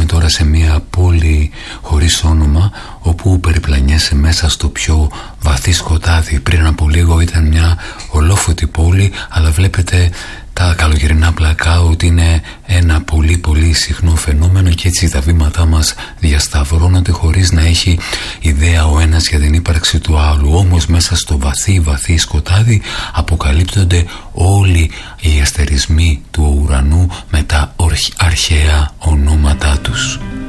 τώρα σε μια πόλη χωρίς όνομα, όπου περιπλανιέσαι μέσα στο πιο βαθύ σκοτάδι. Πριν από λίγο ήταν μια ολόφωτη πόλη, αλλά βλέπετε τα καλοκαιρινά blackout είναι ένα πολύ πολύ συχνό φαινόμενο, και έτσι τα βήματά μας διασταυρώνονται χωρίς να έχει ιδέα ο ένας για την ύπαρξη του άλλου. Όμως μέσα στο βαθύ σκοτάδι αποκαλύπτονται όλοι οι αστερισμοί του ουρανού με τα αρχαία ονόματά τους.